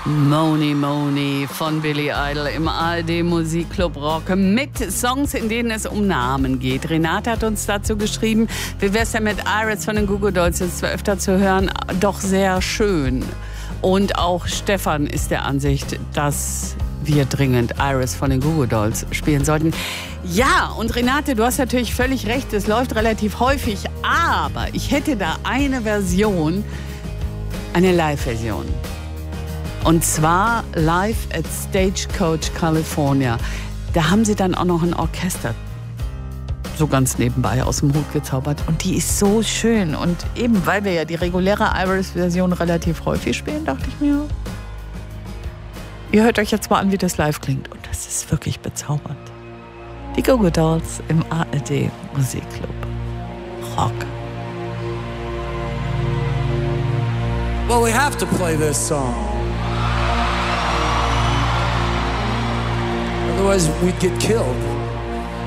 Money Money von Billy Idol im ARD Musikclub Rock mit Songs, in denen es um Namen geht. Renate hat uns dazu geschrieben, wie wär's denn mit Iris von den Goo Goo Dolls, jetzt zwar öfter zu hören, doch sehr schön. Und auch Stefan ist der Ansicht, dass wir dringend Iris von den Goo Goo Dolls spielen sollten. Ja, und Renate, du hast natürlich völlig recht, es läuft relativ häufig, aber ich hätte da eine Version, eine Live-Version. Und zwar live at Stagecoach California. Da haben sie dann auch noch ein Orchester so ganz nebenbei aus dem Hut gezaubert. Und die ist so schön. Und eben, weil wir ja die reguläre Iris-Version relativ häufig spielen, dachte ich mir, ihr hört euch jetzt mal an, wie das live klingt. Und das ist wirklich bezaubernd. Die Goo Goo Dolls im ARD Musikclub Rock. Well, we have to play this song. Otherwise, we'd get killed.